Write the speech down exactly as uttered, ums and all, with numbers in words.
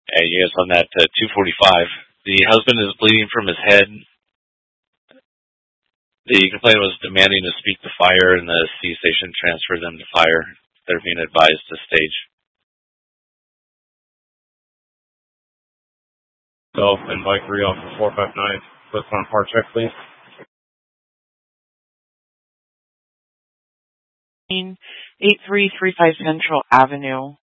And you guys on that uh, two forty-five. The husband is bleeding from his head. The complainant was demanding to speak to fire, and the C station transferred them to fire. They're being advised to stage. Golf and Mike three off for four five nine. Let's on par check, please. eight three three five Central Avenue.